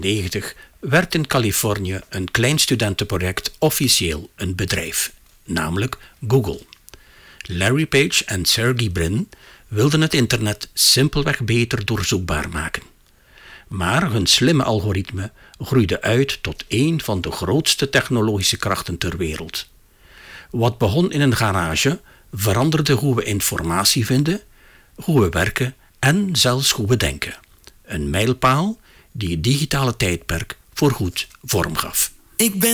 1990 werd in Californië een klein studentenproject officieel een bedrijf, namelijk Google. Larry Page en Sergey Brin wilden het internet simpelweg beter doorzoekbaar maken. Maar hun slimme algoritme groeide uit tot een van de grootste technologische krachten ter wereld. Wat begon in een garage veranderde hoe we informatie vinden, hoe we werken en zelfs hoe we denken. Een mijlpaal die het digitale tijdperk voorgoed vorm gaf.